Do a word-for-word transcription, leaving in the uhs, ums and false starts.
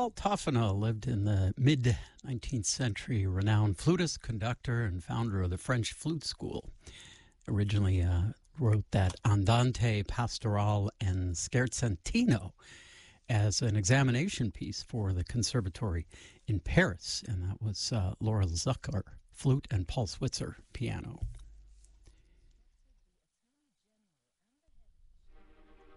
Paul Toffena lived in the mid-nineteenth century, renowned flutist, conductor, and founder of the French Flute School. Originally uh, wrote that Andante Pastorale and Scherzantino as an examination piece for the Conservatory in Paris, and that was uh, Laura Zucker, flute, and Paul Switzer, piano.